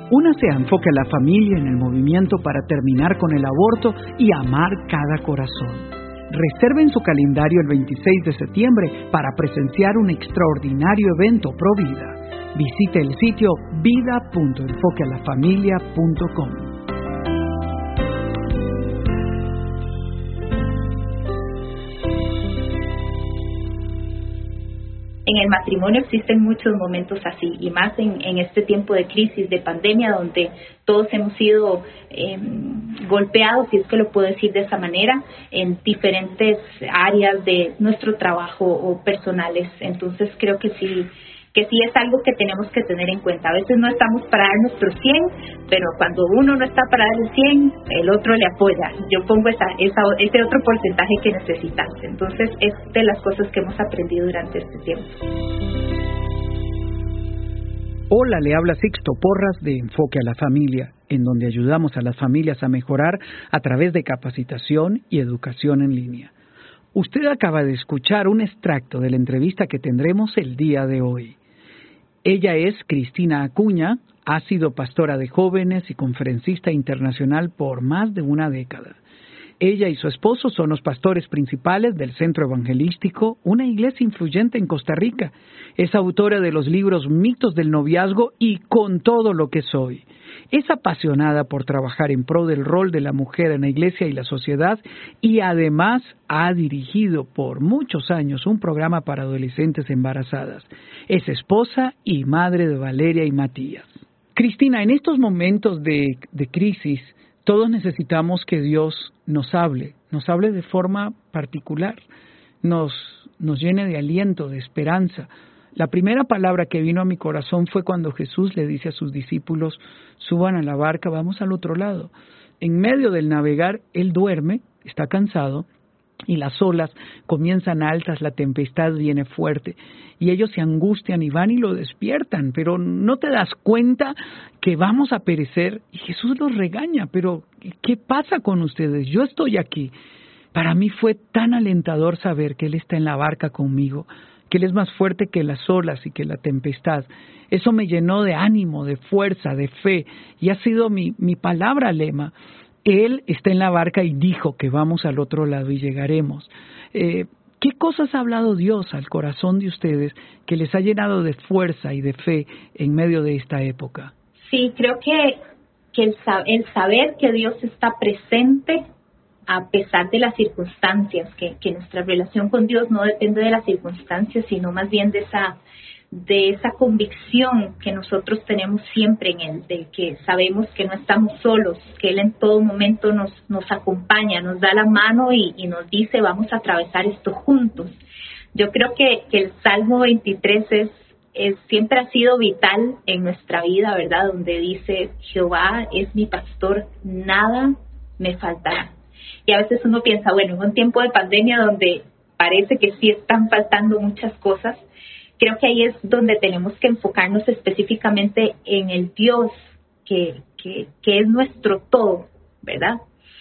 Únase a Enfoque a la Familia en el movimiento para terminar con el aborto y amar cada corazón. Reserve en su calendario el 26 de septiembre para presenciar un extraordinario evento pro vida. Visite el sitio vida.enfoquealafamilia.com. En el matrimonio existen muchos momentos así, y más en este tiempo de crisis, de pandemia, donde todos hemos sido golpeados, si es que lo puedo decir de esa manera, en diferentes áreas de nuestro trabajo o personales. Entonces creo que sí es algo que tenemos que tener en cuenta. A veces no estamos para dar nuestro 100, pero cuando uno no está para dar el 100, el otro le apoya. Yo pongo ese otro porcentaje que necesitas. Entonces, es de las cosas que hemos aprendido durante este tiempo. Hola, le habla Sixto Porras de Enfoque a la Familia, en donde ayudamos a las familias a mejorar a través de capacitación y educación en línea. Usted acaba de escuchar un extracto de la entrevista que tendremos el día de hoy. Ella es Cristina Acuña, ha sido pastora de jóvenes y conferencista internacional por más de una década. Ella y su esposo son los pastores principales del Centro Evangelístico, una iglesia influyente en Costa Rica. Es autora de los libros Mitos del Noviazgo y Con todo lo que soy. Es apasionada por trabajar en pro del rol de la mujer en la iglesia y la sociedad, y además ha dirigido por muchos años un programa para adolescentes embarazadas. Es esposa y madre de Valeria y Matías. Cristina, en estos momentos de crisis, todos necesitamos que Dios nos hable de forma particular, nos llene de aliento, de esperanza. La primera palabra que vino a mi corazón fue cuando Jesús le dice a sus discípulos: suban a la barca, vamos al otro lado. En medio del navegar, él duerme, está cansado, y las olas comienzan altas, la tempestad viene fuerte, y ellos se angustian y van y lo despiertan, pero no te das cuenta que vamos a perecer, y Jesús los regaña. Pero ¿qué pasa con ustedes? Yo estoy aquí. Para mí fue tan alentador saber que Él está en la barca conmigo, que Él es más fuerte que las olas y que la tempestad. Eso me llenó de ánimo, de fuerza, de fe, y ha sido mi palabra lema. Él está en la barca y dijo que vamos al otro lado y llegaremos. ¿Qué cosas ha hablado Dios al corazón de ustedes que les ha llenado de fuerza y de fe en medio de esta época? Sí, creo que el saber que Dios está presente a pesar de las circunstancias, que nuestra relación con Dios no depende de las circunstancias, sino más bien de esa convicción que nosotros tenemos siempre en Él, de que sabemos que no estamos solos, que Él en todo momento nos acompaña, nos da la mano y nos dice: vamos a atravesar esto juntos. Yo creo que el Salmo 23 siempre ha sido vital en nuestra vida, ¿verdad? Donde dice: Jehová es mi pastor, nada me faltará. Y a veces uno piensa, bueno, en un tiempo de pandemia donde parece que sí están faltando muchas cosas, creo que ahí es donde tenemos que enfocarnos específicamente en el Dios que es nuestro todo, ¿verdad?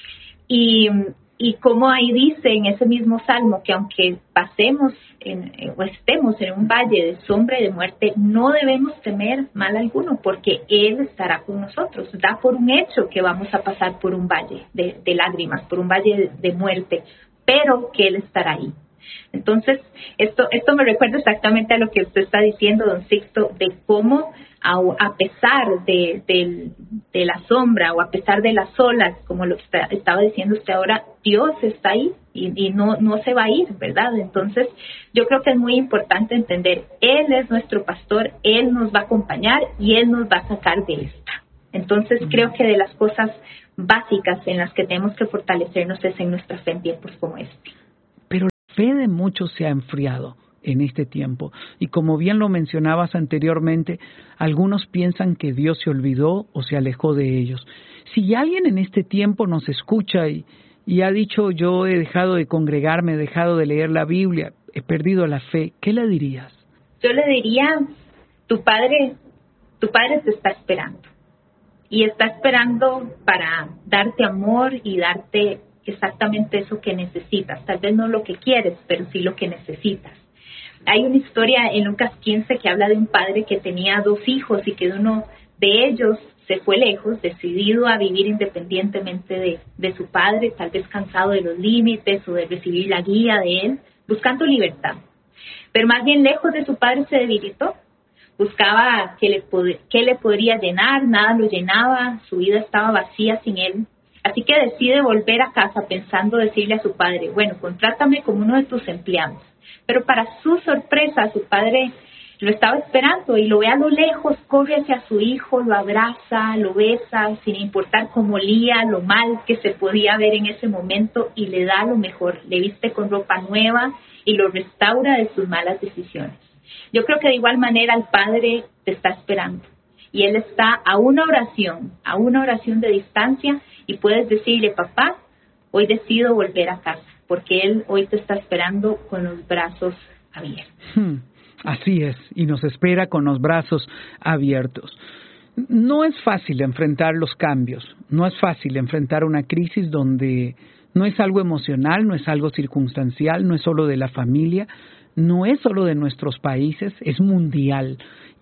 Y como ahí dice en ese mismo salmo que aunque pasemos o estemos en un valle de sombra y de muerte, no debemos temer mal alguno, porque Él estará con nosotros. Da por un hecho que vamos a pasar por un valle de lágrimas, por un valle de muerte, pero que Él estará ahí. Entonces, esto me recuerda exactamente a lo que usted está diciendo, don Sixto, de cómo a pesar de la sombra o a pesar de las olas, como lo estaba diciendo usted ahora, Dios está ahí y no se va a ir, ¿verdad? Entonces, yo creo que es muy importante entender, Él es nuestro pastor, Él nos va a acompañar y Él nos va a sacar de esta. Entonces, creo que de las cosas básicas en las que tenemos que fortalecernos es en nuestra fe en tiempos como este. Pero la fe de muchos se ha enfriado en este tiempo. Y como bien lo mencionabas anteriormente, algunos piensan que Dios se olvidó o se alejó de ellos. Si alguien en este tiempo nos escucha y ha dicho: yo he dejado de congregarme, he dejado de leer la Biblia, he perdido la fe, ¿qué le dirías? Yo le diría: tu padre te está esperando. Y está esperando para darte amor y darte exactamente eso que necesitas. Tal vez no lo que quieres, pero sí lo que necesitas. Hay una historia en Lucas 15 que habla de un padre que tenía 2 hijos y que uno de ellos se fue lejos, decidido a vivir independientemente de su padre, tal vez cansado de los límites o de recibir la guía de él, buscando libertad. Pero más bien lejos de su padre se debilitó, buscaba qué le podría llenar, nada lo llenaba, su vida estaba vacía sin él. Así que decide volver a casa pensando decirle a su padre, bueno, contrátame como uno de tus empleados. Pero para su sorpresa, su padre lo estaba esperando y lo ve a lo lejos, corre hacia su hijo, lo abraza, lo besa, sin importar cómo olía, lo mal que se podía ver en ese momento, y le da lo mejor, le viste con ropa nueva y lo restaura de sus malas decisiones. Yo creo que de igual manera el Padre te está esperando y Él está a una oración de distancia, y puedes decirle, papá, hoy decido volver a casa, porque Él hoy te está esperando con los brazos abiertos. Así es, y nos espera con los brazos abiertos. No es fácil enfrentar los cambios, no es fácil enfrentar una crisis donde no es algo emocional, no es algo circunstancial, no es solo de la familia, no es solo de nuestros países, es mundial.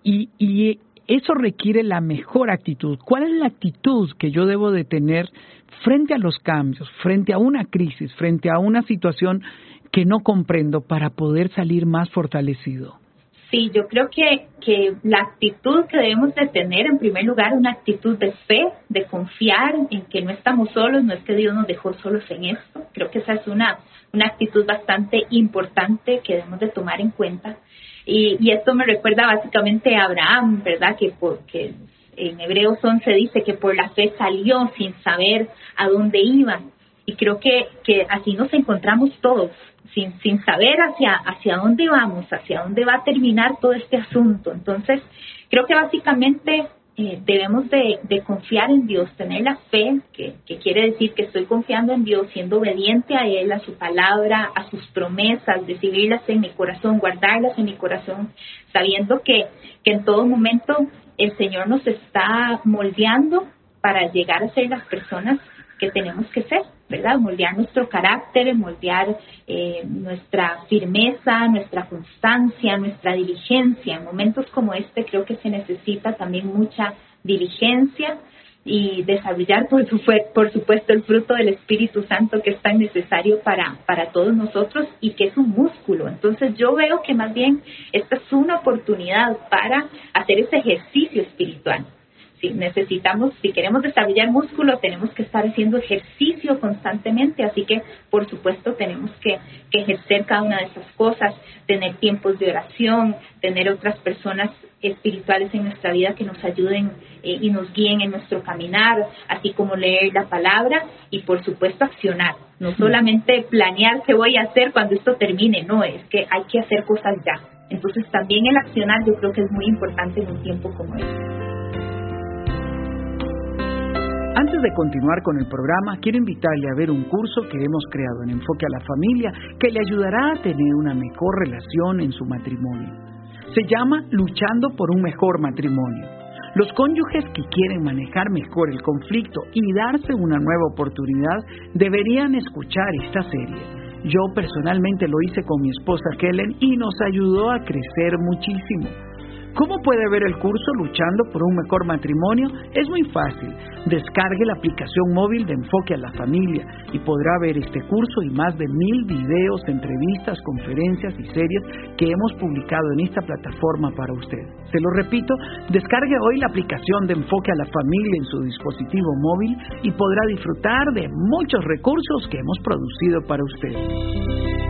Y eso requiere la mejor actitud. ¿Cuál es la actitud que yo debo de tener frente a los cambios, frente a una crisis, frente a una situación que no comprendo, para poder salir más fortalecido? Sí, yo creo que la actitud que debemos de tener, en primer lugar, una actitud de fe, de confiar en que no estamos solos, no es que Dios nos dejó solos en esto. Creo que esa es una actitud bastante importante que debemos de tomar en cuenta. Y esto me recuerda básicamente a Abraham, ¿verdad? Que en Hebreos 11 dice que por la fe salió sin saber a dónde iba. Y creo que así nos encontramos todos, sin saber hacia dónde vamos, hacia dónde va a terminar todo este asunto. Entonces, creo que básicamente debemos de confiar en Dios, tener la fe, que quiere decir que estoy confiando en Dios, siendo obediente a Él, a su palabra, a sus promesas, decidirlas en mi corazón, guardarlas en mi corazón, sabiendo que en todo momento el Señor nos está moldeando para llegar a ser las personas que tenemos que ser, ¿verdad? Moldear nuestro carácter, moldear nuestra firmeza, nuestra constancia, nuestra diligencia. En momentos como este creo que se necesita también mucha diligencia y desarrollar, por supuesto, el fruto del Espíritu Santo, que es tan necesario para todos nosotros y que es un músculo. Entonces yo veo que más bien esta es una oportunidad para hacer ese ejercicio espiritual. Si queremos desarrollar músculo, tenemos que estar haciendo ejercicio constantemente, así que por supuesto tenemos que ejercer cada una de esas cosas, tener tiempos de oración, tener otras personas espirituales en nuestra vida que nos ayuden y nos guíen en nuestro caminar, así como leer la palabra y por supuesto accionar, no solamente planear qué voy a hacer cuando esto termine, no, es que hay que hacer cosas ya. Entonces también el accionar yo creo que es muy importante en un tiempo como este. Antes de continuar con el programa, quiero invitarle a ver un curso que hemos creado en Enfoque a la Familia que le ayudará a tener una mejor relación en su matrimonio. Se llama Luchando por un mejor matrimonio. Los cónyuges que quieren manejar mejor el conflicto y darse una nueva oportunidad deberían escuchar esta serie. Yo personalmente lo hice con mi esposa Helen y nos ayudó a crecer muchísimo. ¿Cómo puede ver el curso Luchando por un mejor matrimonio? Es muy fácil. Descargue la aplicación móvil de Enfoque a la Familia y podrá ver este curso y más de 1000 videos, entrevistas, conferencias y series que hemos publicado en esta plataforma para usted. Se lo repito, descargue hoy la aplicación de Enfoque a la Familia en su dispositivo móvil y podrá disfrutar de muchos recursos que hemos producido para usted.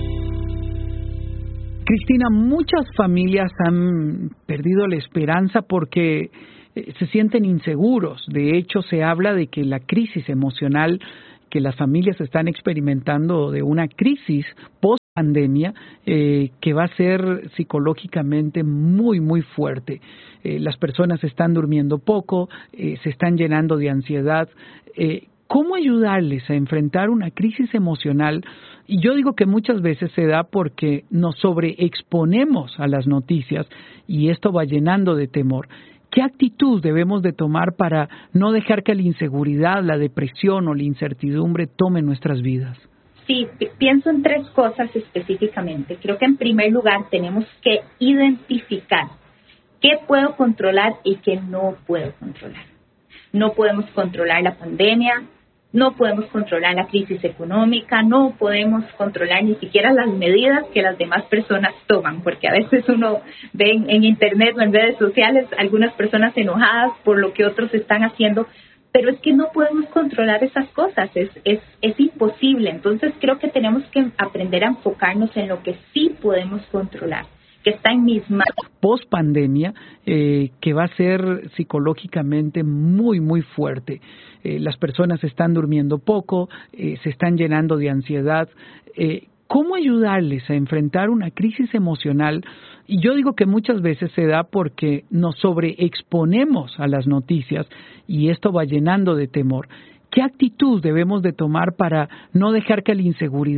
Cristina, muchas familias han perdido la esperanza porque se sienten inseguros. De hecho, se habla de que la crisis emocional que las familias están experimentando, de una crisis post-pandemia, que va a ser psicológicamente muy, muy fuerte. Las personas están durmiendo poco, se están llenando de ansiedad. ¿Cómo ayudarles a enfrentar una crisis emocional? Y yo digo que muchas veces se da porque nos sobreexponemos a las noticias y esto va llenando de temor. ¿Qué actitud debemos de tomar para no dejar que la inseguridad, la depresión o la incertidumbre tomen nuestras vidas? Sí, pienso en 3 cosas específicamente. Creo que en primer lugar tenemos que identificar ¿Qué puedo controlar y qué no puedo controlar? No podemos controlar la pandemia, no podemos controlar la crisis económica, no podemos controlar ni siquiera las medidas que las demás personas toman, porque a veces uno ve en internet o en redes sociales algunas personas enojadas por lo que otros están haciendo, pero es que no podemos controlar esas cosas, es imposible. Entonces creo que tenemos que aprender a enfocarnos en lo que sí podemos controlar, que está en mis manos. Post pandemia, que va a ser psicológicamente muy, muy fuerte. Las personas están durmiendo poco, se están llenando de ansiedad. ¿Cómo ayudarles a enfrentar una crisis emocional? Y yo digo que muchas veces se da porque nos sobreexponemos a las noticias y esto va llenando de temor. ¿Qué actitud debemos de tomar para no dejar que la inseguridad